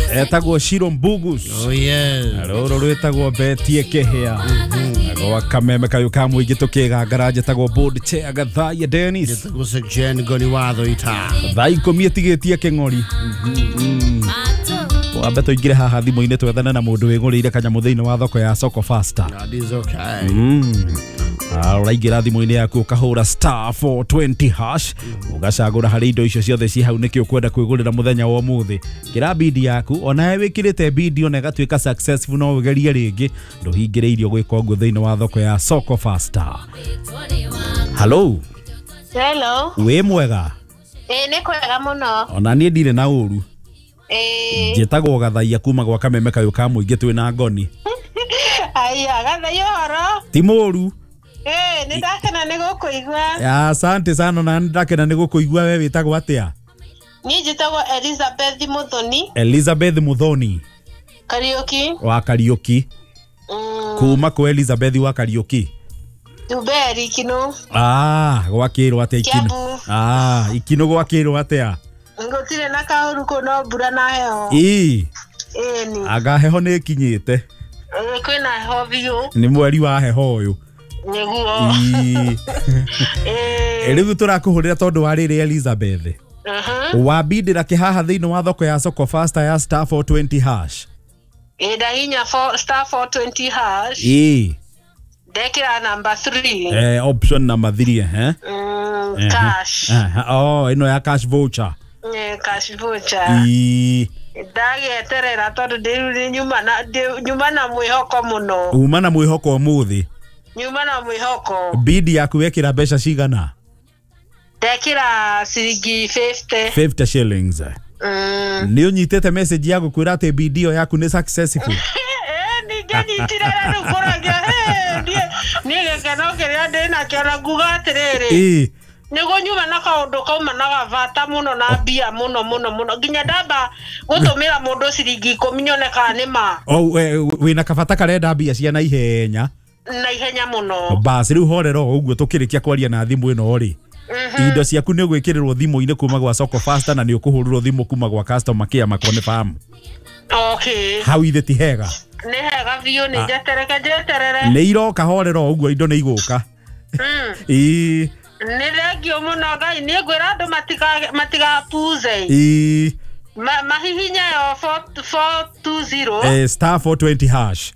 etagwo Shiro Mbugus. Oh yes. Roro rwetagwo Betie Kehea. Agwa kameme kayo kamwingi tukigangara jetagwo board chair Gathaya Dennis. Jetagwo Sejen Goni Watho ita. Thai komitigetie keng'ori. Wambe tuingire haha thimu-inĩ twethane na mũndũ wĩgũrĩire kanyamũ thĩinĩ wa thoko ya Soko Faster. That is okay. Uraingĩra thimũ-inĩ yaku ukahũra *420# ugacagũra harĩ indo icio ciothe ci hau nĩkĩ ũkwenda kwĩgũrĩra mũthenya wa ũmũthĩ. Kĩra bidi yaku ona wĩkĩrĩte bidi ona ĩgatuĩka successful no ũgerie rĩngĩ ndũhingĩrĩirio gwĩka ũguo thĩinĩ wa thoko ya Soko Faster. Hello. Hello. Wĩ mwega? Nĩ kwega mũno. Ona niĩ ndirĩ na ũru. Njĩtagwo Gathaya kuma gwa kameme kayo ka mũingĩ twĩna ngoni. Aya, Gathaya horo. Ti mũru. Nĩ ndakena nĩ gũkũigua. Asante sana na ndakena nĩ gũkũigua we wĩtagwo atĩa? Niĩ njĩtagwo Elizabeth Muthoni. Elizabeth Muthoni. Kariuki. Wa Kariuki. Kuma kwa Elizabeth wa Kariuki. Tuberi Ikino. Gwakĩrwo atĩa Ikino? Ikino gwakĩrwo atĩa? Ngotire na kaũru kuno mbura na heho. Ni. Aga heho nĩ kinyĩte. Kwĩna heho biũ. Nĩ mweri wa heho ũyũ. Nĩguo. Rĩu tũrakũhũrĩra tondũ wa rĩrĩ Elizabeth. Wambindĩra kĩhaha thĩinĩ wa thoko ya Soko Faster ya *420#. Ndahinya *420#. Dekira number 3. Option number 3 cash. Ino ya cash voucher. Cash voucher. Ndagĩeterera tondũ ndĩ nyuma na mwĩhoko mũno. Uma na mwĩhoko ũmũthĩ. Nyuma na mwĩhoko. Bidi yaku wekĩra mbeca cigana? Ndekĩra ciringi 50. 50 shillings. Nĩ ũnyitĩte message ya gũkwĩra atĩ bidi ĩyo yaku nĩ successful? Nĩnyitire rĩu kũragia. Niĩ gĩkeno kĩrĩa ndĩna kĩona nguga atĩrĩrĩ. Nĩguo nyuma na kaũndũ kauma na gavata mũno na mbia mũno nginya ndamba gũtũmĩra mũndũ ciringi 10 nyoneka nĩ ma. Wĩna kabata karenda mbia cia na ihenya mũno. Basi rĩu horera ũguo tũkĩrĩkia kwaria na thimũ ĩno rĩ. Indo ciaku nĩ ũgwĩkĩrĩrwo thimũ-inĩ kuma gwa Soko Faster na nĩ ũkũhũrĩrwo thimũ kuma gwa customer care makonfirm. Okay. Hau ithe ti hega. Nĩ hega biũ nĩ njeterere. Nĩ iroka horera ũguo indo nĩ igũka. Nĩ thengio mũno Ngai nĩ ngwĩra andũ matigapuze. Mahihinya yo 420. *420#.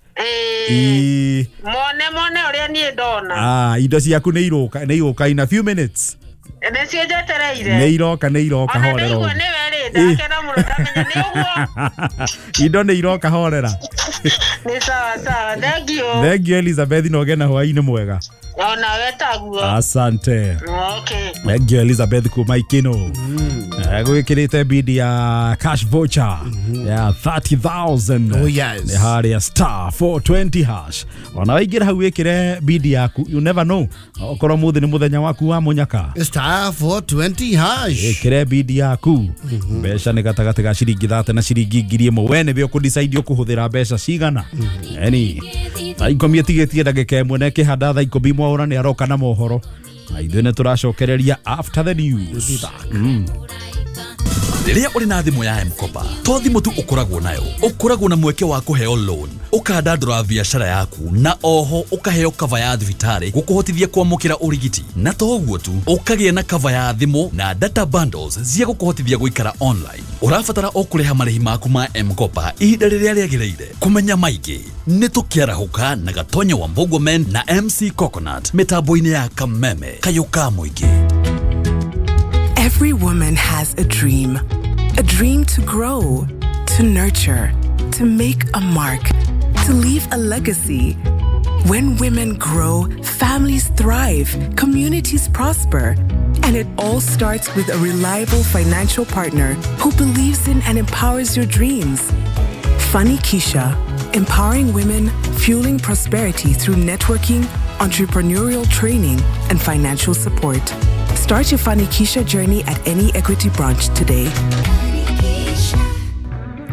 Mone ũrĩa niĩ ndona. Indo ciaku nĩ iroka in a few minutes. Nĩcio njetereire. Nĩ iroka horera. Ona nĩ weri ndakena mũno ndamenya nĩ ũguo. Indo nĩ iroka horera. Nĩ sawa. Thengio Elizabeth no gena hwaĩ-inĩ mwega. Ona wetaguo. Asante. Okay. Thengio Elizabeth kuma Ikino. Gwĩkĩrĩte bidi ya cash voucher ya 30,000. Oh yes. Nĩ harĩ ya *420#. Ona waingĩra hau wĩkĩre bidi yaku, you never know. Okorwo mũthĩ nĩ mũthenya waku wa mũnyaka. *420#. Wĩkĩre bidi yaku. Mbeca nĩ gatagatĩ ga ciringi 30 na ciringi 1,000. We nĩwe ũkũdecide ũkũhũthĩra mbeca cigana. Thaikomi ĩtigĩtie ndagĩka ĩmwe na ĩkĩhanda Thaikomi Mwaũra nĩ aroka na mohoro. Na ithuĩ nĩ tũracokereria after the news. Rĩrĩa ũrĩ na thimũ ya M-Kopa, to thimũ tu ũkoragwo nayo, ũkoragwo na mweke wa kũheo loan, ũkandandũra biacara yaku, na oho ũkaheo cover ya thibitarĩ gũkũhotithia kwamũkĩra ũrigiti. Na to ũguo tu, ũkagĩa na cover ya thimũ na data bundles cia gũkũhotithia gũikara online. Ũrabatara o kũrĩha marĩhi maku ma M-Kopa ihinda rĩrĩa rĩagĩrĩire. Kũmenya maingĩ, nĩ tũkĩarahũka na Gatonyo wa Mbogomen na MC Coconut mĩtambo-inĩ ya Kameme kayo ka mũingĩ. Every woman has a dream to grow, to nurture, to make a mark, to leave a legacy. When women grow, families thrive, communities prosper, and it all starts with a reliable financial partner who believes in and empowers your dreams. Funny Keisha, empowering women, fueling prosperity through networking, entrepreneurial training, and financial support. Start your Funny Keisha journey at any Equity branch today.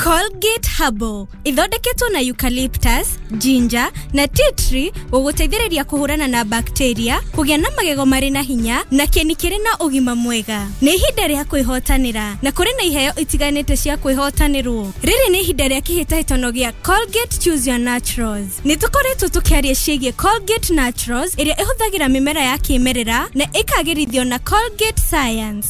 Colgate Herbal ithondeketwo na eucalyptus, ginger na tea tree gũgũteithĩrĩria kũhũrana na bacteria, kũgĩa na magego marĩ na hinya na kĩni kĩrĩ na ũgima mwega. Nĩ ihinda rĩa kwĩhotanĩra na kũrĩ na iheo itiganĩte cia kwĩhotanĩrwo. Rĩrĩ nĩ ihinda rĩa kĩhĩtahĩtano gĩa Colgate Choose Your Naturals. Nĩ tũkoretwo tũkĩaria ciĩgiĩ Colgate Naturals ĩrĩa ĩhũthagĩra mĩmera ya kĩmerera na ĩkagĩrithio na Colgate Science.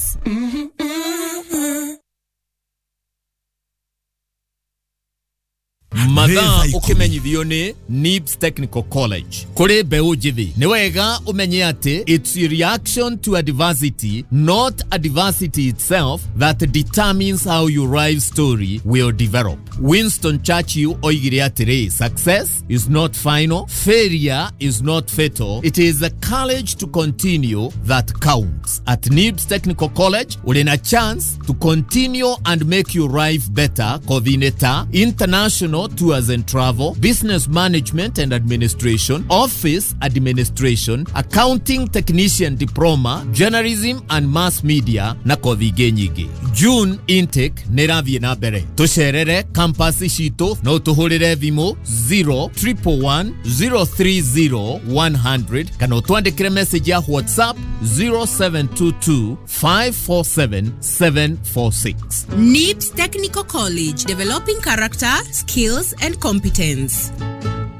Mathaa ukimenyithio ni NIBS Technical College. Kuri mbeu njithi ni wega umenye ati it's your reaction to adversity, not adversity itself, that determines how your life story will develop. Winston Churchill oigire atiri, success is not final, failure is not fatal, it is the courage to continue that counts. At NIBS Technical College, ulina chance to continue and make your life better. Coordinator, international tours and travel, business management and administration, office administration, accounting technician diploma, journalism and mass media na kothi nyingĩ. June intake nĩrathiĩ na mbere. Tucerere campus citũ no tuhũrĩre thimũ 011-030-100 kana twandĩkĩre message ya WhatsApp 0722-547-746. NIBS Technical College, developing character, skills and competence.